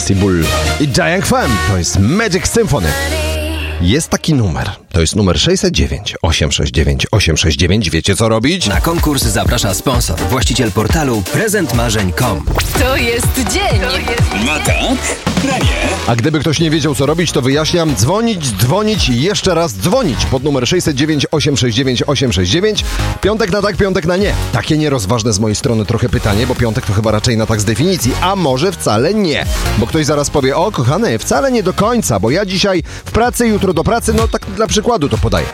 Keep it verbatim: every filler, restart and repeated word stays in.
Cibul i Giant Fan. To jest Magic Symphony. Jest taki numer. To jest numer sześćset dziewięć osiem sześć dziewięć osiem sześć dziewięć. Wiecie co robić? Na konkurs zaprasza sponsor, właściciel portalu prezent marzeń kropka com. To jest dzień. No tak, premie. A gdyby ktoś nie wiedział co robić, to wyjaśniam. Dzwonić, dzwonić i jeszcze raz dzwonić pod numer sześćset dziewięć osiem sześć dziewięć osiem sześć dziewięć. Piątek na tak, piątek na nie. Takie nierozważne z mojej strony trochę pytanie, bo piątek to chyba raczej na tak z definicji, a może wcale nie. Bo ktoś zaraz powie, o kochany, wcale nie do końca, bo ja dzisiaj w pracy, jutro do pracy, no tak dla przykładu to podaję.